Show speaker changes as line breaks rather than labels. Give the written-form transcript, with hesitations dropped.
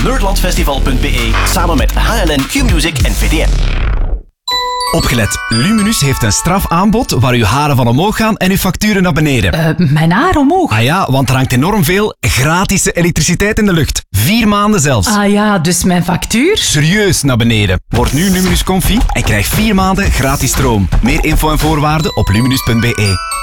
nerdlandfestival.be samen met HLN, Q-Music en VTM.
Opgelet, Luminus heeft een strafaanbod waar uw haren van omhoog gaan en uw facturen naar beneden.
Mijn haar omhoog?
Ah ja, want er hangt enorm veel gratis elektriciteit in de lucht. 4 maanden zelfs.
Ah ja, dus mijn factuur?
Serieus naar beneden. Word nu Luminus Comfy en krijg 4 maanden gratis stroom. Meer info en voorwaarden op luminus.be.